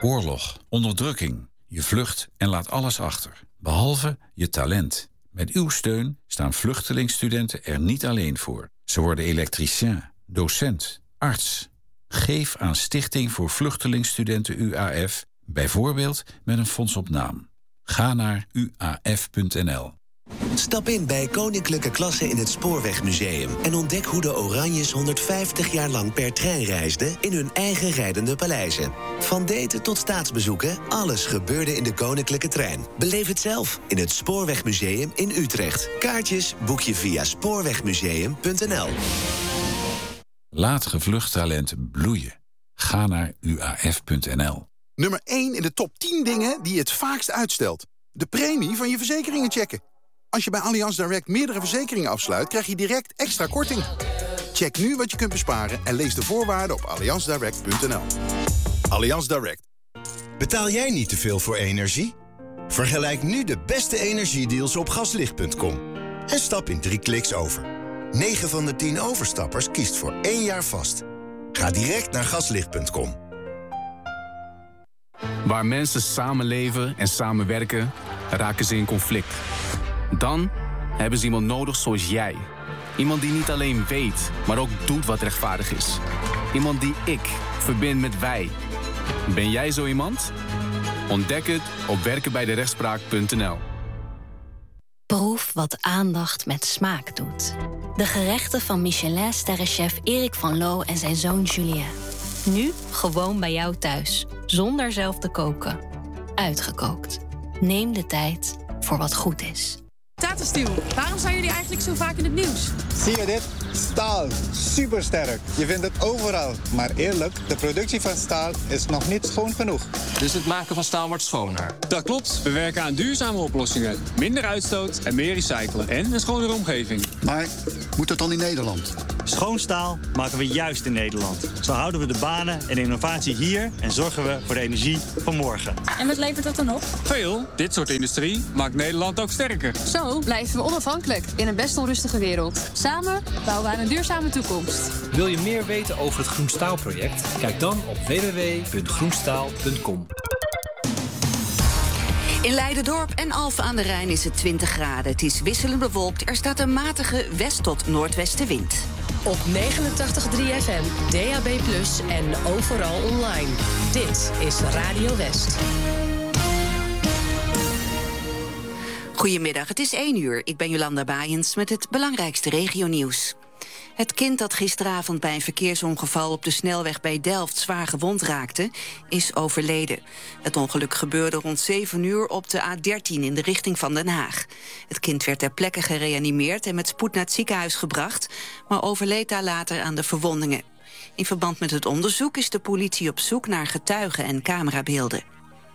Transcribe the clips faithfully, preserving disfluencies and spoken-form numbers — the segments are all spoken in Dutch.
Oorlog, onderdrukking. Je vlucht en laat alles achter, behalve je talent. Met uw steun staan vluchtelingstudenten er niet alleen voor. Ze worden elektricien, docent, arts. Geef aan Stichting voor Vluchtelingstudenten U A F, bijvoorbeeld met een fonds op naam. Ga naar u a f punt n l. Stap in bij Koninklijke Klasse in het Spoorwegmuseum en ontdek hoe de Oranjes honderdvijftig jaar lang per trein reisden in hun eigen rijdende paleizen. Van daten tot staatsbezoeken, alles gebeurde in de Koninklijke Trein. Beleef het zelf in het Spoorwegmuseum in Utrecht. Kaartjes boek je via spoorwegmuseum punt n l. Laat gevlucht talent bloeien. Ga naar u a f punt n l. Nummer één in de top tien dingen die je het vaakst uitstelt. De premie van je verzekeringen checken. Als je bij Allianz Direct meerdere verzekeringen afsluit, krijg je direct extra korting. Check nu wat je kunt besparen en lees de voorwaarden op allianz direct punt n l. Allianz Direct. Betaal jij niet te veel voor energie? Vergelijk nu de beste energiedeals op gaslicht punt com. En stap in drie kliks over. negen van de tien overstappers kiest voor één jaar vast. Ga direct naar gaslicht punt com. Waar mensen samenleven en samenwerken, raken ze in conflict. Dan hebben ze iemand nodig zoals jij. Iemand die niet alleen weet, maar ook doet wat rechtvaardig is. Iemand die ik verbind met wij. Ben jij zo iemand? Ontdek het op werken bij de rechtspraak punt n l. Proef wat aandacht met smaak doet. De gerechten van Michelin-sterrenchef Erik van Loo en zijn zoon Julien. Nu gewoon bij jou thuis, zonder zelf te koken. Uitgekookt. Neem de tijd voor wat goed is. Tata Steel, waarom zijn jullie eigenlijk zo vaak in het nieuws? Zie je dit? Staal. Supersterk. Je vindt het overal. Maar eerlijk, de productie van staal is nog niet schoon genoeg. Dus het maken van staal wordt schoner? Dat klopt. We werken aan duurzame oplossingen. Minder uitstoot en meer recyclen. En een schonere omgeving. Maar moet dat dan in Nederland? Schoon staal maken we juist in Nederland. Zo houden we de banen en de innovatie hier en zorgen we voor de energie van morgen. En wat levert dat dan op? Veel. Dit soort industrie maakt Nederland ook sterker. Zo blijven we onafhankelijk in een best onrustige wereld. Samen bouwen we aan een duurzame toekomst. Wil je meer weten over het Groen Staal-project? Kijk dan op w w w punt groenstaal punt com. In Leiderdorp en Alphen aan de Rijn is het twintig graden. Het is wisselend bewolkt. Er staat een matige west- tot noordwestenwind. Op negenentachtig komma drie F M, D A B plus, en overal online. Dit is Radio West. Goedemiddag, het is één uur. Ik ben Jolanda Baaiens met het belangrijkste regionieuws. Het kind dat gisteravond bij een verkeersongeval op de snelweg bij Delft zwaar gewond raakte, is overleden. Het ongeluk gebeurde rond zeven uur op de A dertien in de richting van Den Haag. Het kind werd ter plekke gereanimeerd en met spoed naar het ziekenhuis gebracht, maar overleed daar later aan de verwondingen. In verband met het onderzoek is de politie op zoek naar getuigen en camerabeelden.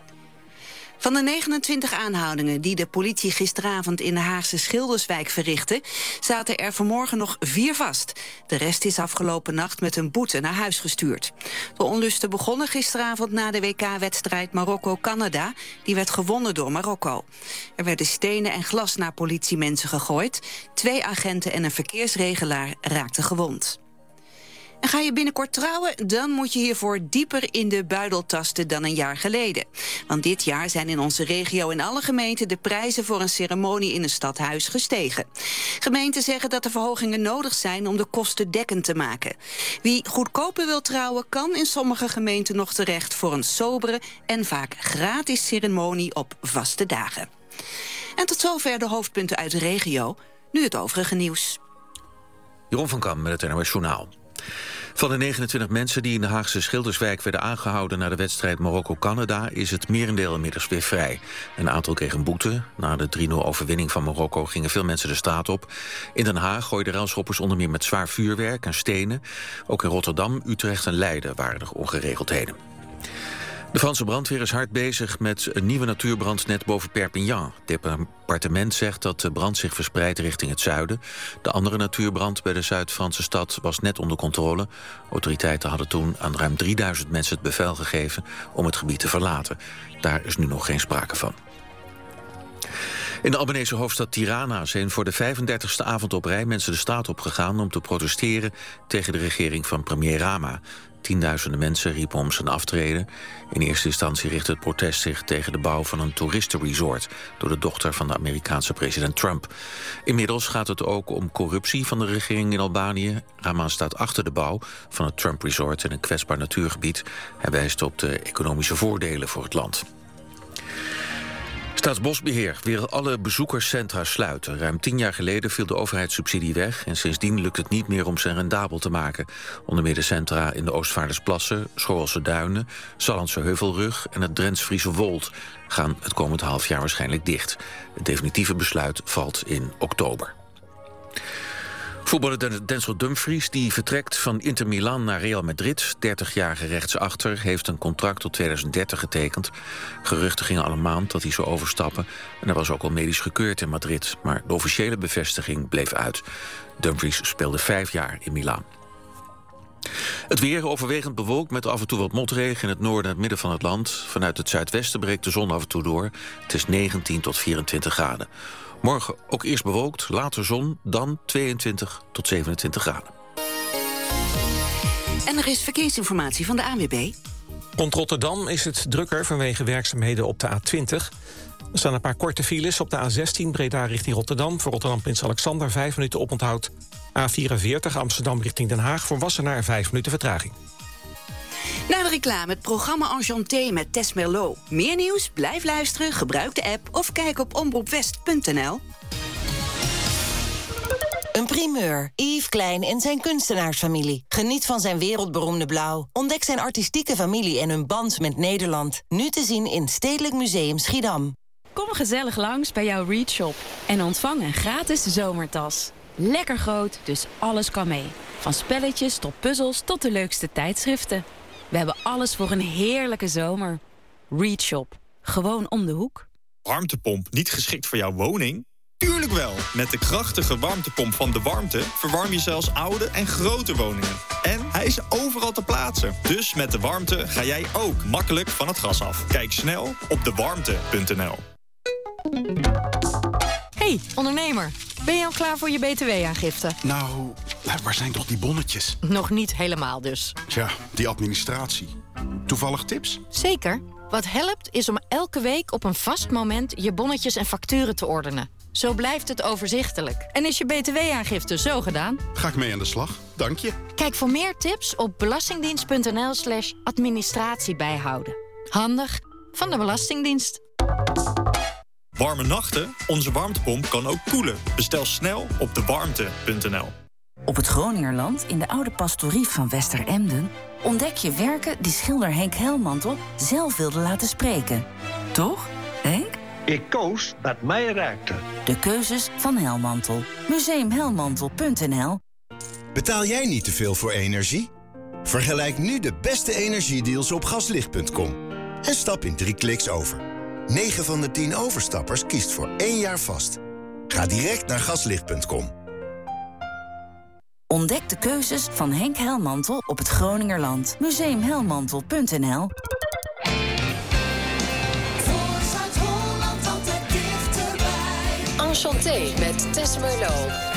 Van de negenentwintig aanhoudingen die de politie gisteravond in de Haagse Schilderswijk verrichtte, zaten er vanmorgen nog vier vast. De rest is afgelopen nacht met een boete naar huis gestuurd. De onlusten begonnen gisteravond na de W K-wedstrijd Marokko-Canada. Die werd gewonnen door Marokko. Er werden stenen en glas naar politiemensen gegooid. Twee agenten en een verkeersregelaar raakten gewond. En ga je binnenkort trouwen, dan moet je hiervoor dieper in de buidel tasten dan een jaar geleden. Want dit jaar zijn in onze regio in alle gemeenten de prijzen voor een ceremonie in een stadhuis gestegen. Gemeenten zeggen dat er verhogingen nodig zijn om de kosten dekkend te maken. Wie goedkoper wil trouwen, kan in sommige gemeenten nog terecht voor een sobere en vaak gratis ceremonie op vaste dagen. En tot zover de hoofdpunten uit de regio. Nu het overige nieuws. Jeroen van Kam met het N O S Journaal. Van de negenentwintig mensen die in de Haagse Schilderswijk werden aangehouden na de wedstrijd Marokko-Canada is het merendeel inmiddels weer vrij. Een aantal kreeg een boete. Na de drie nul overwinning van Marokko gingen veel mensen de straat op. In Den Haag gooiden ruilschoppers onder meer met zwaar vuurwerk en stenen. Ook in Rotterdam, Utrecht en Leiden waren er ongeregeldheden. De Franse brandweer is hard bezig met een nieuwe natuurbrand net boven Perpignan. Het departement zegt dat de brand zich verspreidt richting het zuiden. De andere natuurbrand bij de Zuid-Franse stad was net onder controle. Autoriteiten hadden toen aan ruim drieduizend mensen het bevel gegeven om het gebied te verlaten. Daar is nu nog geen sprake van. In de Albanese hoofdstad Tirana zijn voor de vijfendertigste avond op rij mensen de straat opgegaan om te protesteren tegen de regering van premier Rama. Tienduizenden mensen riepen om zijn aftreden. In eerste instantie richtte het protest zich tegen de bouw van een toeristenresort door de dochter van de Amerikaanse president Trump. Inmiddels gaat het ook om corruptie van de regering in Albanië. Rama staat achter de bouw van het Trump Resort in een kwetsbaar natuurgebied. Hij wijst op de economische voordelen voor het land. Staatsbosbeheer wil alle bezoekerscentra sluiten. Ruim tien jaar geleden viel de overheidssubsidie weg en sindsdien lukt het niet meer om ze rendabel te maken. Onder meer de centra in de Oostvaardersplassen, Schorrelse Duinen, Sallandse Heuvelrug en het Drents-Friese Wold gaan het komend half jaar waarschijnlijk dicht. Het definitieve besluit valt in oktober. Voetballer Denzel Dumfries, die vertrekt van Inter Milan naar Real Madrid. dertigjarige rechtsachter, heeft een contract tot tweeduizend dertig getekend. Geruchten gingen al een maand dat hij zou overstappen. En er was ook al medisch gekeurd in Madrid. Maar de officiële bevestiging bleef uit. Dumfries speelde vijf jaar in Milaan. Het weer overwegend bewolkt met af en toe wat motregen in het noorden en het midden van het land. Vanuit het zuidwesten breekt de zon af en toe door. Het is negentien tot vierentwintig graden. Morgen ook eerst bewolkt, later zon, dan tweeëntwintig tot zevenentwintig graden. En er is verkeersinformatie van de A N W B. Rond Rotterdam is het drukker vanwege werkzaamheden op de A twintig. Er staan een paar korte files op de A zestien Breda richting Rotterdam. Voor Rotterdam Prins Alexander vijf minuten oponthoud. A vierenveertig Amsterdam richting Den Haag voor Wassenaar vijf minuten vertraging. Na de reclame het programma Enchanté met Tess Merlot. Meer nieuws? Blijf luisteren, gebruik de app of kijk op omroepwest punt n l. Een primeur. Yves Klein en zijn kunstenaarsfamilie. Geniet van zijn wereldberoemde blauw. Ontdek zijn artistieke familie en hun band met Nederland. Nu te zien in Stedelijk Museum Schiedam. Kom gezellig langs bij jouw Read Shop en ontvang een gratis zomertas. Lekker groot, dus alles kan mee. Van spelletjes tot puzzels tot de leukste tijdschriften. We hebben alles voor een heerlijke zomer. Read Shop. Gewoon om de hoek. Warmtepomp niet geschikt voor jouw woning? Tuurlijk wel. Met de krachtige warmtepomp van De Warmte verwarm je zelfs oude en grote woningen. En hij is overal te plaatsen. Dus met De Warmte ga jij ook makkelijk van het gas af. Kijk snel op de warmte punt n l. Hey, ondernemer. Ben je al klaar voor je B T W-aangifte? Nou, waar zijn toch die bonnetjes? Nog niet helemaal dus. Tja, die administratie. Toevallig tips? Zeker. Wat helpt is om elke week op een vast moment je bonnetjes en facturen te ordenen. Zo blijft het overzichtelijk. En is je B T W-aangifte zo gedaan? Ga ik mee aan de slag, dank je. Kijk voor meer tips op belastingdienst punt n l slash administratie bijhouden. Handig van de Belastingdienst. Warme nachten? Onze warmtepomp kan ook koelen. Bestel snel op de warmte punt n l. Op het Groningerland, in de oude pastorie van Westeremden, ontdek je werken die schilder Henk Helmantel zelf wilde laten spreken. Toch, Henk? Ik koos wat mij raakte. De keuzes van Helmantel. museum helmantel punt n l. Betaal jij niet te veel voor energie? Vergelijk nu de beste energiedeals op gaslicht punt com. En stap in drie kliks over. negen van de tien overstappers kiest voor één jaar vast. Ga direct naar gaslicht punt com. Ontdek de keuzes van Henk Helmantel op het Groningerland. museum helmantel punt n l. Enchanté met Tess Merlot.